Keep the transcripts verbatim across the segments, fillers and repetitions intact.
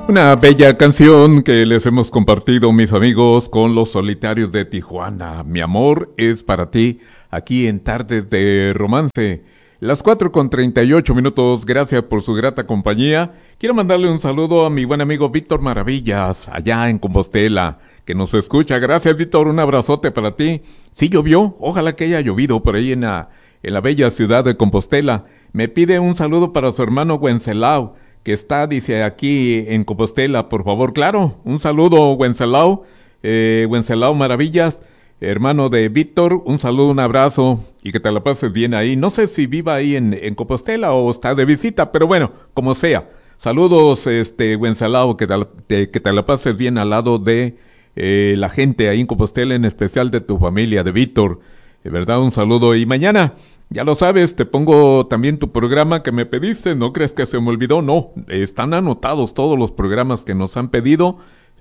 Una bella canción que les hemos compartido, mis amigos, con los Solitarios de Tijuana. Mi amor es para ti, aquí en Tardes de Romance. Las cuatro con treinta y ocho minutos, gracias por su grata compañía. Quiero mandarle un saludo a mi buen amigo Víctor Maravillas, allá en Compostela, que nos escucha. Gracias, Víctor, un abrazote para ti. Sí llovió, ojalá que haya llovido por ahí en la, en la bella ciudad de Compostela. Me pide un saludo para su hermano Wenceslao, que está, dice, aquí en Compostela, por favor. Claro, un saludo, Wenceslao, eh, Wenceslao Maravillas, hermano de Víctor, un saludo, un abrazo, y que te la pases bien ahí. No sé si viva ahí en, en Compostela o está de visita, pero bueno, como sea. Saludos, este, Wenceslao, que te, te, que te la pases bien al lado de eh, la gente ahí en Compostela, en especial de tu familia, de Víctor. De verdad, un saludo, y mañana, ya lo sabes, te pongo también tu programa que me pediste. ¿No crees que se me olvidó? No, están anotados todos los programas que nos han pedido.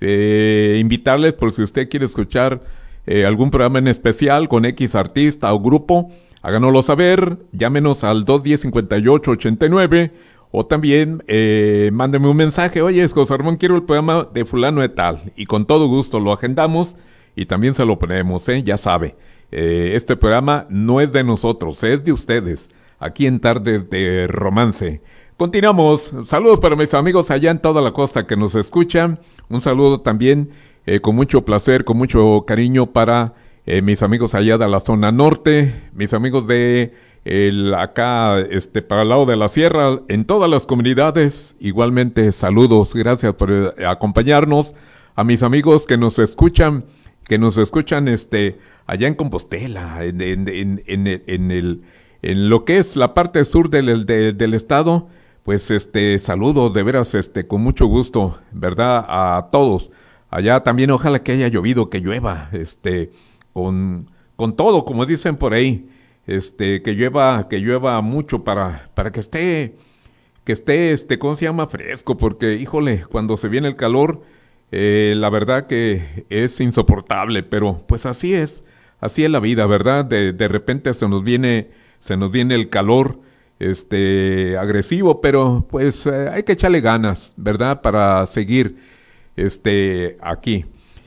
Eh, invitarles por si usted quiere escuchar eh, algún programa en especial con X artista o grupo, háganoslo saber, llámenos al dos diez, cincuenta y ocho ochenta y nueve, o también eh, mándeme un mensaje. Oye, José Ramón, quiero el programa de fulano de tal, y con todo gusto lo agendamos y también se lo ponemos, ¿eh? Ya sabe. Eh, este programa no es de nosotros, es de ustedes, aquí en Tardes de Romance. Continuamos. Saludos para mis amigos allá en toda la costa que nos escuchan. Un saludo también, eh, con mucho placer, con mucho cariño para eh, mis amigos allá de la zona norte, mis amigos de el, acá, este, para el lado de la sierra, en todas las comunidades. Igualmente, saludos, gracias por eh, acompañarnos. A mis amigos que nos escuchan, que nos escuchan, este, allá en Compostela, en, en, en, en, en el, en lo que es la parte sur del, del, del estado, pues este, saludos de veras, este, con mucho gusto, ¿verdad? A todos. Allá también ojalá que haya llovido, que llueva, este, con, con todo, como dicen por ahí, este, que llueva, que llueva mucho para, para que esté, que esté, este, ¿cómo se llama? Fresco, porque, híjole, cuando se viene el calor, eh, la verdad que es insoportable, pero pues así es. Así es la vida, ¿verdad? De, de repente se nos viene, se nos viene el calor, este, agresivo, pero pues eh, hay que echarle ganas, ¿verdad? Para seguir, este, aquí.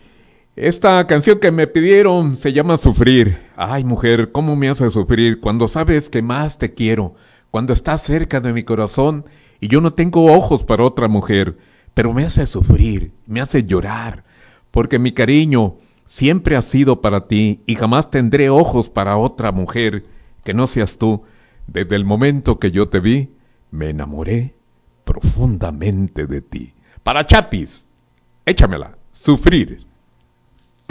Esta canción que me pidieron se llama Sufrir. Ay, mujer, ¿cómo me hace sufrir cuando sabes que más te quiero? Cuando estás cerca de mi corazón y yo no tengo ojos para otra mujer, pero me hace sufrir, me hace llorar, porque mi cariño siempre ha sido para ti y jamás tendré ojos para otra mujer que no seas tú. Desde el momento que yo te vi, me enamoré profundamente de ti. Para Chapis, échamela, Sufrir.